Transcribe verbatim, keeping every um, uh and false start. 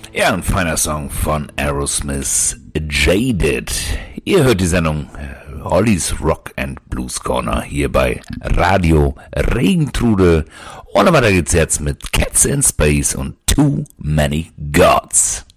Ja, ein feiner Song von Aerosmith, Jaded. Ihr hört die Sendung Hollys Rock and Blues Corner hier bei Radio Regentrude. Und weiter geht's jetzt mit Cats in Space und Too Many Gods.